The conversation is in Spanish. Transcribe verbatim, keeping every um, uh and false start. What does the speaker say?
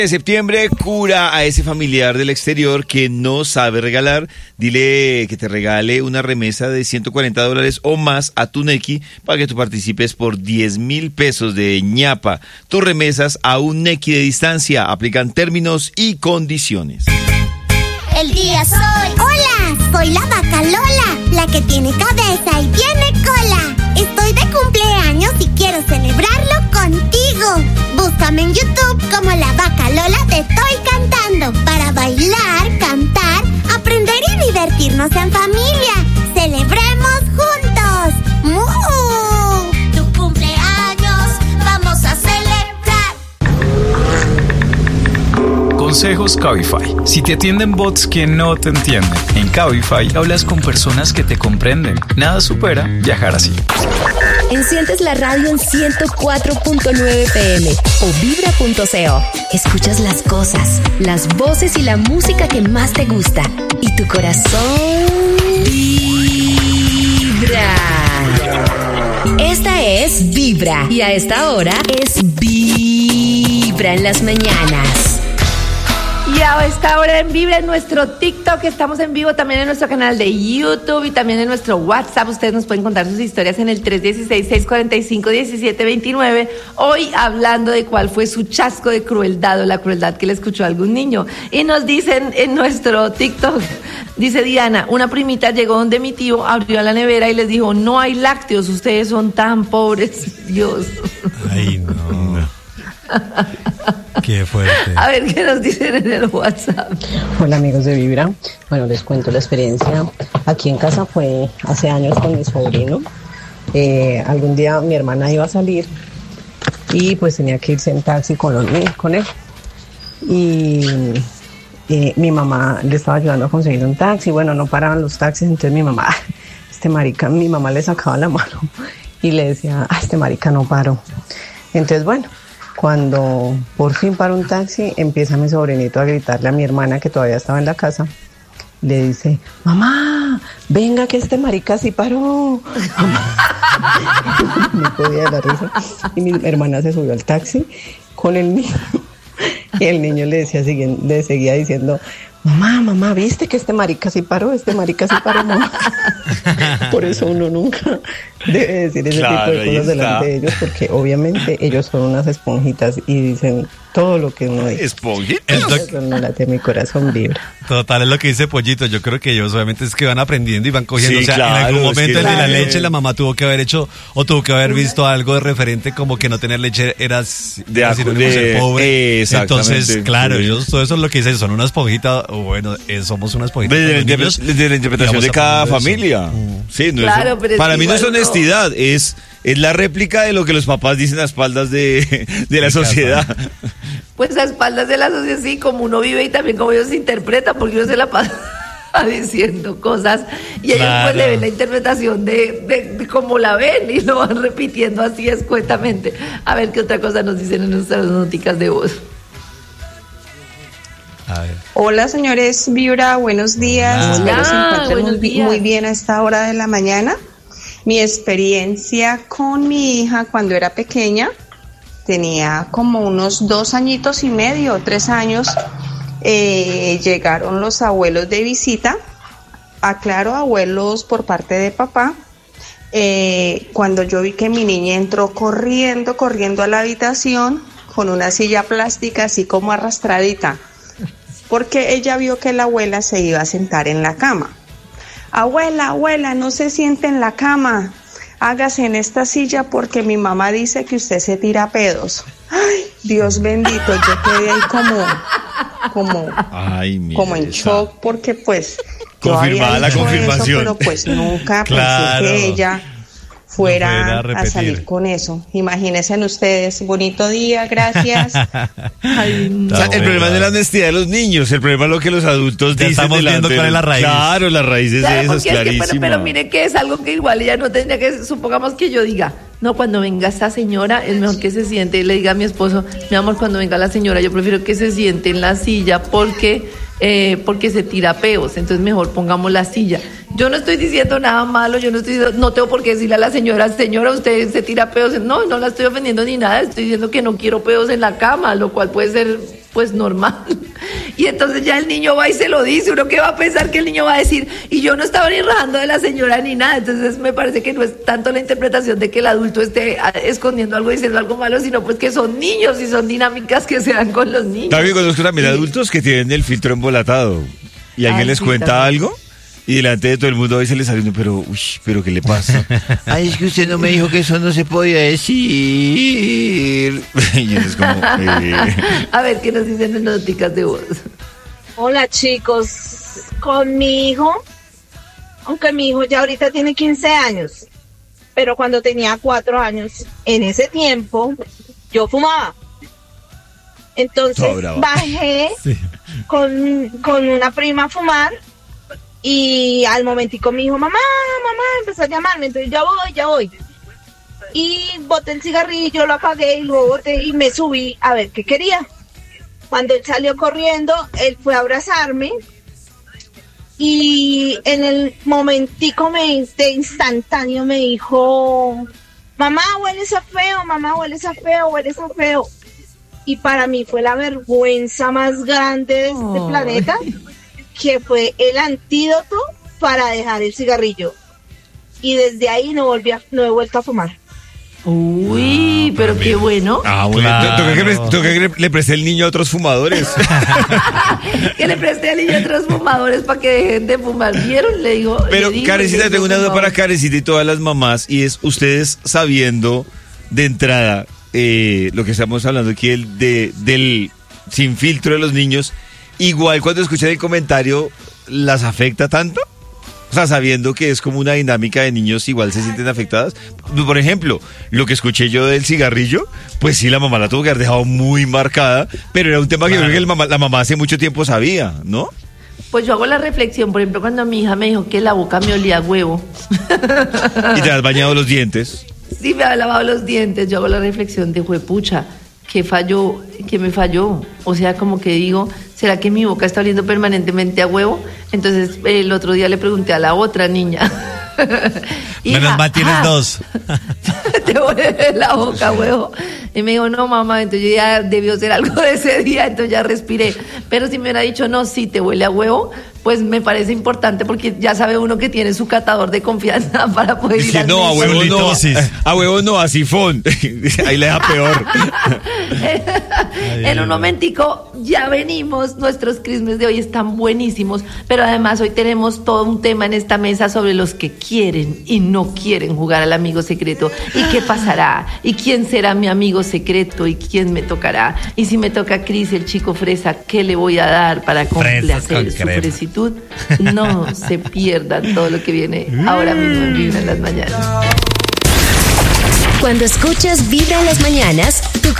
De septiembre, cura a ese familiar del exterior que no sabe regalar. Dile que te regale una remesa de ciento cuarenta dólares o más a tu Nequi para que tú participes por diez mil pesos de ñapa. Tus remesas a un Nequi de distancia. Aplican términos y condiciones. El día soy. Hola, soy la vaca Lola, la que tiene cabeza y tiene cola. Estoy de cumpleaños y quiero celebrarlo contigo. Búscame en YouTube como la vaca Lola Te Estoy Cantando para bailar, cantar, aprender y divertirnos en familia. ¡Celebremos juntos! ¡Mu! Tu cumpleaños vamos a celebrar. Consejos Cabify. Si te atienden bots que no te entienden, en Cabify hablas con personas que te comprenden. Nada supera viajar así. Enciendes la radio en ciento cuatro punto nueve P M o vibra punto co. Escuchas las cosas, las voces y la música que más te gusta. Y tu corazón vibra. Esta es Vibra. Y a esta hora es Vibra en las mañanas. Y a esta hora en Vibra, en nuestro TikTok, estamos en vivo también en nuestro canal de YouTube y también en nuestro WhatsApp. Ustedes nos pueden contar sus historias en el tres uno seis, seis cuatro cinco, uno siete dos nueve. Hoy hablando de cuál fue su chasco de crueldad o la crueldad que le escuchó a algún niño. Y nos dicen en nuestro TikTok, dice Diana, una primita llegó donde mi tío, abrió la nevera y les dijo, no hay lácteos, ustedes son tan pobres, Dios. Ay, no. Qué fuerte. A ver qué nos dicen en el WhatsApp. Hola amigos de Vibra. Bueno, les cuento la experiencia. Aquí en casa fue hace años con mi sobrino. Eh, algún día mi hermana iba a salir y pues tenía que irse en taxi con, los, con él. Y eh, mi mamá le estaba ayudando a conseguir un taxi. Bueno, no paraban los taxis, entonces mi mamá, este marica, mi mamá le sacaba la mano y le decía, ah, este marica no paró. Entonces, bueno, cuando por fin para un taxi, empieza mi sobrinito a gritarle a mi hermana que todavía estaba en la casa. Le dice, mamá, venga que este marica sí paró. No podía dar risa. Y mi hermana se subió al taxi con el niño. Y el niño le decía, le seguía diciendo, mamá, mamá, ¿viste que este marica sí paró? Este marica sí paró, mamá. Por eso uno nunca debe decir ese claro, tipo de cosas delante de ellos, porque obviamente ellos son unas esponjitas y dicen todo lo que uno dice. ¿Esponjitas? Eso no late, mi corazón vibra. Total, es lo que dice Pollito. Yo creo que ellos obviamente es que van aprendiendo y van cogiendo. Sí, o sea, claro, en algún momento el de la leche, la mamá tuvo que haber hecho o tuvo que haber visto algo de referente como que no tener leche era, de era sinónimo de ser pobre. Exactamente. Entonces, claro, ellos todo eso es lo que dicen, son una esponjita, o bueno, eh, somos una esponjita. Desde, niños, desde la interpretación de cada familia. Mm. Sí, no claro, es, pero para es mí no es honestidad, no. es, es la réplica de lo que los papás dicen a espaldas de, de la de sociedad. Casa. Pues a espaldas de la sociedad, sí, como uno vive y también como ellos se interpretan, porque uno se la pasa diciendo cosas y ellos claro. Pues le ven la interpretación de, de, de cómo la ven y lo van repitiendo así escuetamente. A ver qué otra cosa nos dicen en nuestras noticas de voz. Hola señores Vibra, buenos días. Hola, espero se encuentren buenos muy, días. muy bien a esta hora de la mañana. Mi experiencia con mi hija cuando era pequeña, tenía como unos dos añitos y medio, tres años, eh, llegaron los abuelos de visita, aclaro, abuelos por parte de papá. Eh, cuando yo vi que mi niña entró corriendo, corriendo a la habitación con una silla plástica así como arrastradita, porque ella vio que la abuela se iba a sentar en la cama. Abuela, abuela, no se siente en la cama, hágase en esta silla porque mi mamá dice que usted se tira pedos. Ay, Dios bendito, yo quedé ahí como, como, Ay, como en shock porque pues yo confirmada había la confirmación. Eso, pero pues nunca claro. pensé que ella fuera no a, a salir con eso. Imagínense ustedes, bonito día, gracias. Ay, no. O sea, el problema no es la honestidad de los niños, el problema es lo que los adultos ya dicen. Estamos viendo cuál es la raíz. Claro, la raíz es claro, esa, es clarísima. Es que, pero, pero mire que es algo que igual ella no tendría que, supongamos que yo diga, no, cuando venga esta señora es mejor que se siente y le diga a mi esposo, mi amor, cuando venga la señora yo prefiero que se siente en la silla porque eh, porque se tira peos, entonces mejor pongamos la silla. Yo no estoy diciendo nada malo, yo no estoy no tengo por qué decirle a la señora, señora, usted se tira peos. No, no la estoy ofendiendo ni nada, estoy diciendo que no quiero peos en la cama, lo cual puede ser pues normal. Y entonces ya el niño va y se lo dice, uno que va a pensar que el niño va a decir, y yo no estaba ni rajando de la señora ni nada. Entonces me parece que no es tanto la interpretación de que el adulto esté escondiendo algo, diciendo algo malo, sino pues que son niños y son dinámicas que se dan con los niños. También conozco también sí. adultos que tienen el filtro embolatado y alguien Ay, les sí, cuenta también. algo y delante de todo el mundo a veces les sale uno, pero, uy, pero ¿qué le pasa? Ay, es que usted no me dijo que eso no se podía decir. Y es como, eh. A ver, ¿qué nos dicen en noticas de voz? Hola, chicos. Con mi hijo, aunque mi hijo ya ahorita tiene quince años, pero cuando tenía cuatro años, en ese tiempo, yo fumaba. Entonces oh, bajé sí. con, con una prima a fumar. Y al momentico me dijo, mamá, mamá, empezó a llamarme, entonces ya voy, ya voy. Y boté el cigarrillo, lo apagué y lo boté y me subí a ver qué quería. Cuando él salió corriendo, él fue a abrazarme y en el momentico me, de instantáneo me dijo, mamá, hueles a feo, mamá, hueles a feo, hueles a feo. Y para mí fue la vergüenza más grande de este oh. planeta, que fue el antídoto para dejar el cigarrillo. Y desde ahí no volví a, no he vuelto a fumar. Uy, ah, pero qué bueno. Ah, bueno. Claro. ¿Tú, tú, tú, tú que le, le presté el niño a otros fumadores? Que le presté al niño a otros fumadores para que dejen de fumar. ¿Vieron? Le digo. Pero, le digo, Karencita, tengo una duda para Karencita y todas las mamás. Y es, ustedes sabiendo de entrada eh, lo que estamos hablando aquí, el de, del sin filtro de los niños. Igual cuando escuchan el comentario, ¿las afecta tanto? O sea, sabiendo que es como una dinámica de niños, igual se sienten afectadas. Por ejemplo, lo que escuché yo del cigarrillo, pues sí, la mamá la tuvo que haber dejado muy marcada, pero era un tema que claro. yo creo que la mamá, la mamá hace mucho tiempo sabía, ¿no? Pues yo hago la reflexión, por ejemplo, cuando mi hija me dijo que la boca me olía a huevo. ¿Y te has bañado los dientes? Sí, me ha lavado los dientes. Yo hago la reflexión de juepucha. ¿Qué falló? ¿Qué me falló? O sea, como que digo, ¿será que mi boca está oliendo permanentemente a huevo? Entonces, el otro día le pregunté a la otra niña. Menos mal tienes ah, dos. Te huele la boca a huevo. Y me dijo, no, mamá, entonces yo ya debió ser algo de ese día, entonces ya respiré. Pero si me hubiera dicho, no, sí, te huele a huevo, pues me parece importante porque ya sabe uno que tiene su catador de confianza para poder ir al no, a huevo no, a huevo no, a sifón. Ahí le da peor. En un momentico ya venimos, nuestros crismes de hoy están buenísimos, pero además hoy tenemos todo un tema en esta mesa sobre los que quieren y no quieren jugar al amigo secreto. ¿Y qué pasará? ¿Y quién será mi amigo secreto? ¿Y quién me tocará? Y si me toca Cris, el chico fresa, ¿qué le voy a dar para complacer su fresitud? No se pierda todo lo que viene ahora mismo en Vibra en las Mañanas. Cuando escuchas Vibra en las Mañanas, tu